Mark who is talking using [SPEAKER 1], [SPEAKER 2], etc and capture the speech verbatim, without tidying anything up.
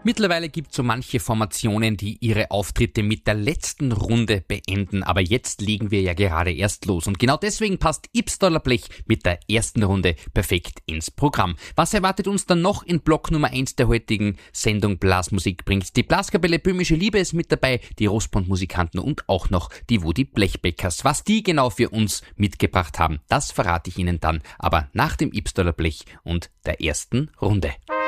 [SPEAKER 1] Mittlerweile gibt es so manche Formationen, die ihre Auftritte mit der letzten Runde beenden, aber jetzt legen wir ja gerade erst los und genau deswegen passt Ybbstaler Blech mit der ersten Runde perfekt ins Programm. Was erwartet uns dann noch in Block Nummer eins der heutigen Sendung Blasmusik bringt? Die Blaskapelle Böhmische Liebe ist mit dabei, die Rosband-Musikanten und auch noch die Wudi Blechbäckers. Was die genau für uns mitgebracht haben, das verrate ich Ihnen dann, aber nach dem Ybbstaler Blech und der ersten Runde.